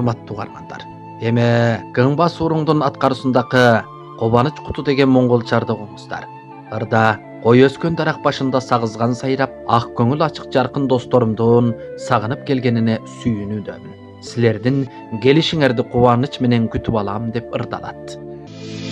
урматтуу угармандар. Эме Кыңбас уруңдун аткарысындагы Кобаныч куту деген монголчарды угуңуздар. Ырда кой өскөн дарак башында сагызган сайрап, ак көңүл ачык жаркын досторумдун сагынып келгенине сүйүнүүдөмүн. Силердин келишиңерди кубаныч менен күтүп алам деп ырдалат.